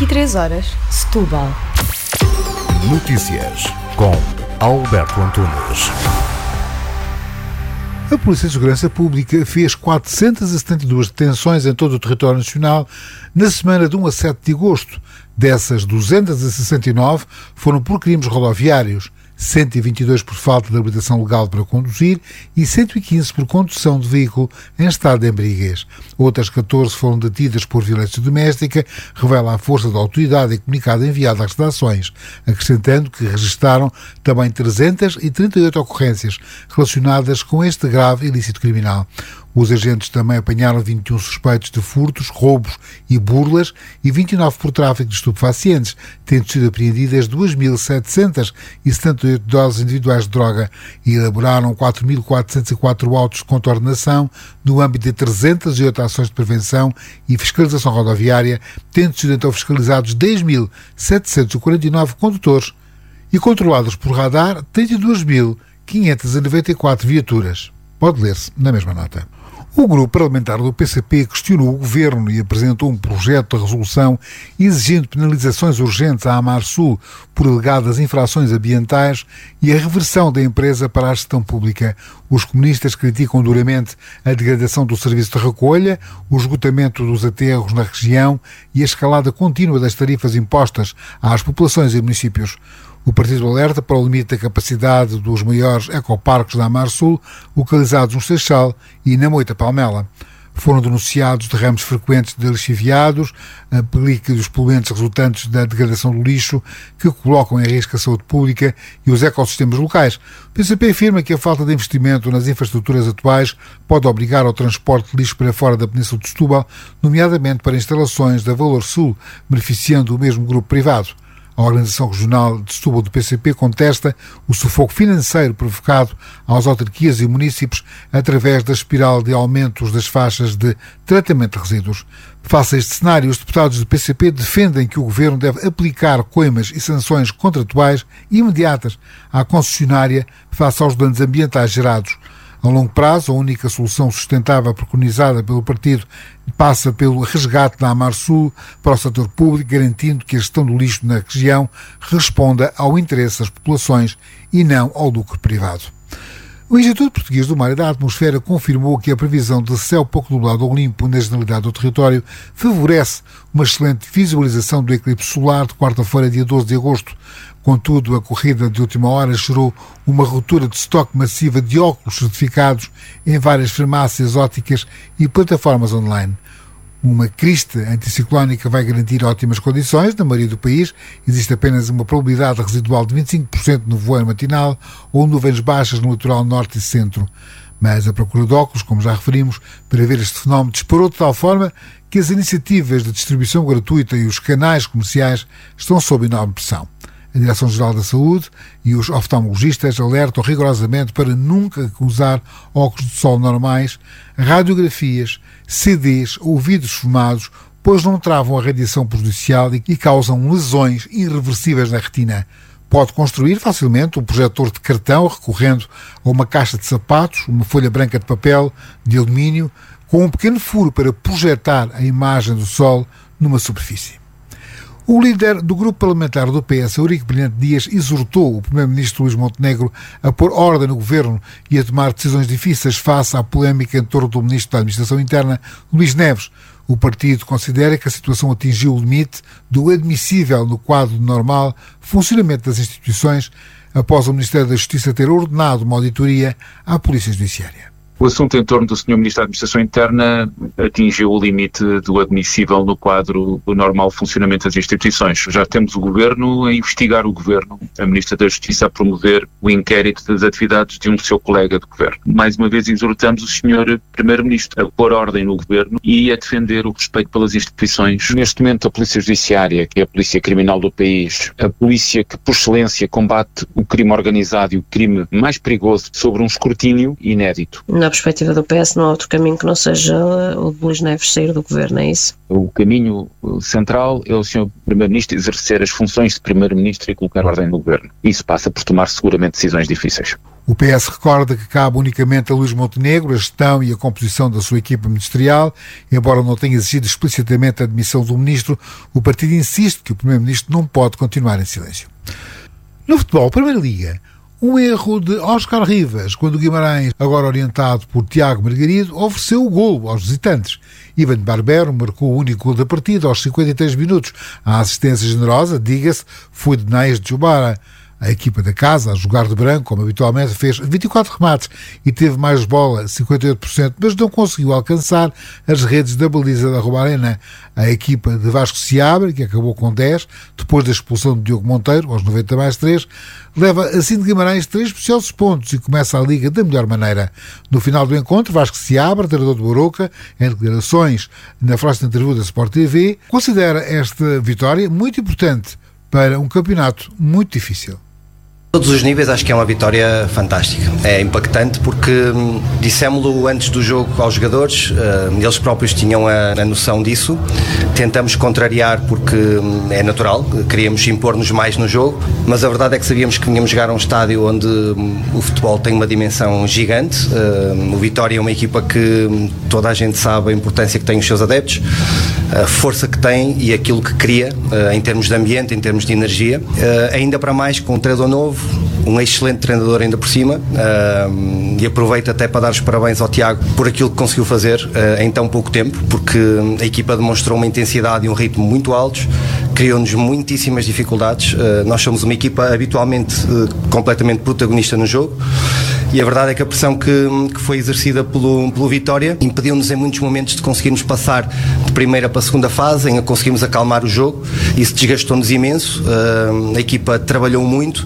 23h, Setúbal. Notícias com Alberto Antunes. A Polícia de Segurança Pública fez 472 detenções em todo o território nacional na semana de 1 a 7 de agosto. Dessas, 269 foram por crimes rodoviários, 122 por falta de habilitação legal para conduzir e 115 por condução de veículo em estado de embriaguez. Outras 14 foram detidas por violência doméstica, revela a força da autoridade em comunicado enviado às redações, acrescentando que registaram também 338 ocorrências relacionadas com este grave ilícito criminal. Os agentes também apanharam 21 suspeitos de furtos, roubos e burlas e 29 por tráfico de estupefacientes, tendo sido apreendidas 2.778 doses individuais de droga e elaboraram 4.404 autos de contornação no âmbito de 308 ações de prevenção e fiscalização rodoviária, tendo sido então fiscalizados 10.749 condutores e controlados por radar 32.594 viaturas. Pode ler-se na mesma nota. O grupo parlamentar do PCP questionou o governo e apresentou um projeto de resolução exigindo penalizações urgentes à Amarsul por alegadas infrações ambientais e a reversão da empresa para a gestão pública. Os comunistas criticam duramente a degradação do serviço de recolha, o esgotamento dos aterros na região e a escalada contínua das tarifas impostas às populações e municípios. O partido alerta para o limite da capacidade dos maiores ecoparques da Amarsul, localizados no Seixal e na Moita Palmela. Foram denunciados derrames frequentes de lixiviados, a película dos poluentes resultantes da degradação do lixo, que colocam em risco a saúde pública e os ecossistemas locais. O PCP afirma que a falta de investimento nas infraestruturas atuais pode obrigar ao transporte de lixo para fora da Península de Setúbal, nomeadamente para instalações da Valor Sul, beneficiando o mesmo grupo privado. A Organização Regional de Setúbal do PCP contesta o sufoco financeiro provocado às autarquias e municípios através da espiral de aumentos das faixas de tratamento de resíduos. Face a este cenário, os deputados do PCP defendem que o Governo deve aplicar coimas e sanções contratuais imediatas à concessionária face aos danos ambientais gerados. A longo prazo, a única solução sustentável preconizada pelo partido passa pelo resgate da Amarsul para o setor público, garantindo que a gestão do lixo na região responda ao interesse das populações e não ao lucro privado. O Instituto Português do Mar e da Atmosfera confirmou que a previsão de céu pouco nublado ou limpo na generalidade do território favorece uma excelente visualização do eclipse solar de quarta-feira, dia 12 de agosto. Contudo, a corrida de última hora gerou uma ruptura de estoque massiva de óculos certificados em várias farmácias ópticas e plataformas online. Uma crista anticiclónica vai garantir ótimas condições na maioria do país. Existe apenas uma probabilidade residual de 25% no voeiro matinal ou nuvens baixas no litoral norte e centro. Mas a procura de óculos, como já referimos, para ver este fenómeno disparou de tal forma que as iniciativas de distribuição gratuita e os canais comerciais estão sob enorme pressão. A Direção-Geral da Saúde e os oftalmologistas alertam rigorosamente para nunca usar óculos de sol normais, radiografias, CDs ou vidros fumados, pois não travam a radiação prejudicial e causam lesões irreversíveis na retina. Pode construir facilmente um projetor de cartão recorrendo a uma caixa de sapatos, uma folha branca de papel, de alumínio, com um pequeno furo para projetar a imagem do sol numa superfície. O líder do grupo parlamentar do PS, Eurico Brilhante Dias, exortou o primeiro-ministro Luís Montenegro a pôr ordem no governo e a tomar decisões difíceis face à polémica em torno do ministro da Administração Interna, Luís Neves. O partido considera que a situação atingiu o limite do admissível no quadro de normal funcionamento das instituições após o Ministério da Justiça ter ordenado uma auditoria à Polícia Judiciária. O assunto em torno do Sr. Ministro da Administração Interna atingiu o limite do admissível no quadro do normal funcionamento das instituições. Já temos o Governo a investigar o Governo, a Ministra da Justiça a promover o inquérito das atividades de um seu colega de Governo. Mais uma vez exortamos o Sr. Primeiro-Ministro a pôr ordem no Governo e a defender o respeito pelas instituições. Neste momento a Polícia Judiciária, que é a polícia criminal do país, a polícia que por excelência combate o crime organizado e o crime mais perigoso, sobre um escrutínio inédito. na perspectiva do PS, não há outro caminho que não seja o de Luís Neves sair do governo, é isso? O caminho central é o Sr. Primeiro-Ministro exercer as funções de Primeiro-Ministro e colocar ordem no governo. Isso passa por tomar seguramente decisões difíceis. O PS recorda que cabe unicamente a Luís Montenegro a gestão e a composição da sua equipa ministerial. Embora não tenha exigido explicitamente a admissão do ministro, o partido insiste que o Primeiro-Ministro não pode continuar em silêncio. No futebol, Primeira Liga, um erro de Óscar Rivas, quando o Guimarães, agora orientado por Tiago Margarido, ofereceu o golo aos visitantes. Ivan Barbero marcou o único golo da partida aos 53 minutos. A assistência generosa, diga-se, foi de Naes de Jubara. A equipa da casa, a jogar de branco, como habitualmente, fez 24 remates e teve mais bola, 58%, mas não conseguiu alcançar as redes da baliza da Romarena. A equipa de Vasco Seabra, que acabou com 10, depois da expulsão de Diogo Monteiro, aos 90+3, leva assim de Guimarães 3 preciosos pontos e começa a Liga da melhor maneira. No final do encontro, Vasco Seabra, treinador de Borouca, em declarações na frase interview da Sport TV, considera esta vitória muito importante para um campeonato muito difícil. Todos os níveis acho que é uma vitória fantástica, é impactante porque dissemos-lo antes do jogo aos jogadores, eles próprios tinham a noção disso, tentamos contrariar porque é natural, queríamos impor-nos mais no jogo, mas a verdade é que sabíamos que vinhamos jogar a um estádio onde o futebol tem uma dimensão gigante, o Vitória é uma equipa que toda a gente sabe a importância que tem os seus adeptos, a força que tem e aquilo que cria em termos de ambiente, em termos de energia, ainda para mais com um treinador novo, um excelente treinador ainda por cima, e aproveito até para dar os parabéns ao Tiago por aquilo que conseguiu fazer em tão pouco tempo, porque a equipa demonstrou uma intensidade e um ritmo muito altos, criou-nos muitíssimas dificuldades. Nós somos uma equipa habitualmente completamente protagonista no jogo e a verdade é que a pressão que foi exercida pelo Vitória impediu-nos em muitos momentos de conseguirmos passar de primeira para a segunda fase, em conseguirmos acalmar o jogo. Isso desgastou-nos imenso, a equipa trabalhou muito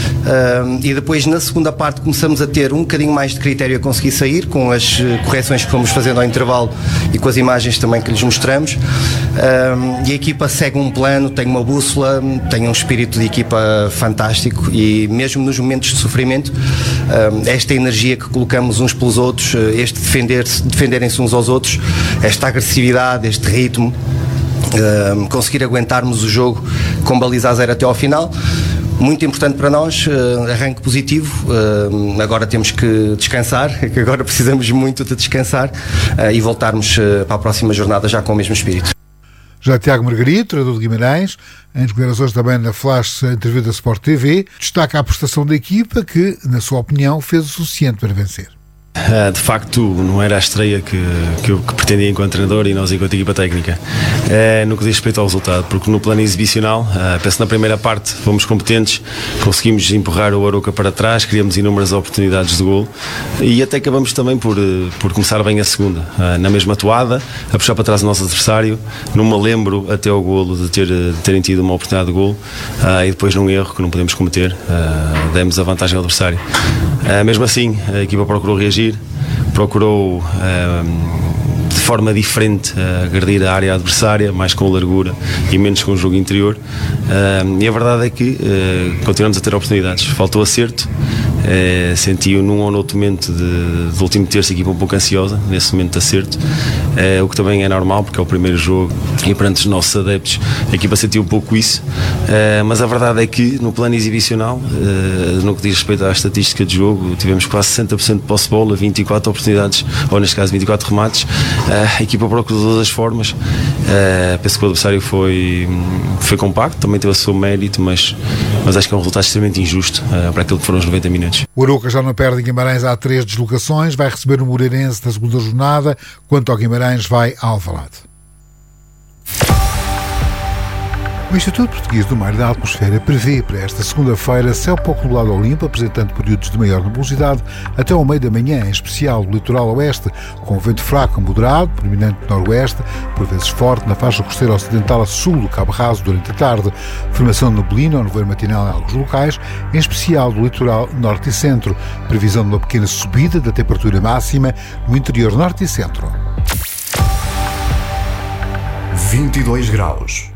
e depois na segunda parte começamos a ter um bocadinho mais de critério a conseguir sair com as correções que fomos fazendo ao intervalo e com as imagens também que lhes mostramos, e a equipa segue um plano, tem uma bússola, tem um espírito de equipa fantástico e mesmo nos momentos de sofrimento, esta energia que colocamos uns pelos outros, este defenderem-se uns aos outros, esta agressividade, este ritmo, conseguir aguentarmos o jogo com baliza a zero até ao final. Muito importante para nós, arranque positivo, agora temos que descansar, que agora precisamos muito de descansar e voltarmos para a próxima jornada já com o mesmo espírito. Já Tiago Margarido, treinador de Guimarães, em declarações também na flash entrevista da Sport TV, destaca a prestação da equipa que, na sua opinião, fez o suficiente para vencer. De facto, não era a estreia que eu pretendia enquanto treinador e nós enquanto equipa técnica, no que diz respeito ao resultado, porque no plano exibicional, penso na primeira parte fomos competentes, conseguimos empurrar o Arouca para trás, criamos inúmeras oportunidades de golo e até acabamos também por começar bem a segunda, na mesma toada, a puxar para trás o nosso adversário, não me lembro até ao golo de terem tido uma oportunidade de golo, e depois num erro que não podemos cometer, demos a vantagem ao adversário. Mesmo assim, a equipa procurou reagir, procurou de forma diferente agredir a área adversária, mais com largura e menos com o jogo interior, e a verdade é que continuamos a ter oportunidades, faltou acerto. Senti-o num ou noutro momento do último terço a equipa um pouco ansiosa nesse momento de acerto, o que também é normal porque é o primeiro jogo e perante os nossos adeptos a equipa sentiu um pouco isso, mas a verdade é que no plano exibicional, no que diz respeito à estatística de jogo, tivemos quase 60% de posse de bola, 24 oportunidades, ou neste caso 24 remates. A equipa procurou de todas as formas, penso que o adversário foi compacto, também teve o seu mérito, mas acho que é um resultado extremamente injusto para aquilo que foram os 90 minutos. O Arouca já não perde em Guimarães há 3 deslocações, vai receber o Moreirense na segunda jornada, quanto ao Guimarães vai ao Alvalade. O Instituto Português do Mar e da Atmosfera prevê para esta segunda-feira céu pouco nublado ao limpo, apresentando períodos de maior nebulosidade até ao meio da manhã, em especial no litoral oeste, com vento fraco a moderado, predominante noroeste, por vezes forte na faixa costeira ocidental a sul do Cabo Raso durante a tarde. Formação de neblina ou nevoeiro matinal em alguns locais, em especial do litoral norte e centro. Previsão de uma pequena subida da temperatura máxima no interior norte e centro. 22 graus.